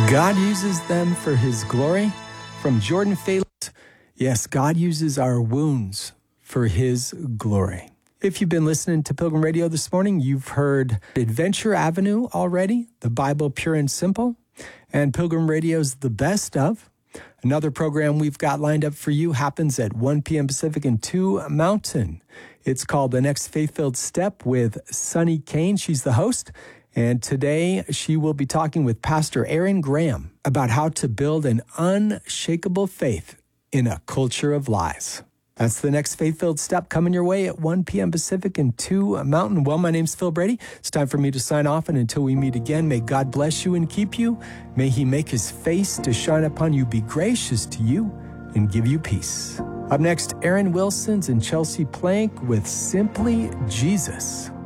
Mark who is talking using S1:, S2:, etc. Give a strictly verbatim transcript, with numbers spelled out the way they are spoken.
S1: God uses them for his glory. From Jordan Faylet, yes, God uses our wounds for his glory. If you've been listening to Pilgrim Radio this morning, you've heard Adventure Avenue already, the Bible Pure and Simple, and Pilgrim Radio's The Best Of. Another program we've got lined up for you happens at one p.m. Pacific and two Mountain. It's called The Next Faith-Filled Step with Sunny Kane. She's the host. And today she will be talking with Pastor Aaron Graham about how to build an unshakable faith in a culture of lies. That's The Next Faith-Filled Step coming your way at one p.m. Pacific and two Mountain. Well, my name's Phil Brady. It's time for me to sign off, and until we meet again, may God bless you and keep you. May he make his face to shine upon you, be gracious to you, and give you peace. Up next, Aaron Wilsons and Chelsea Plank with Simply Jesus.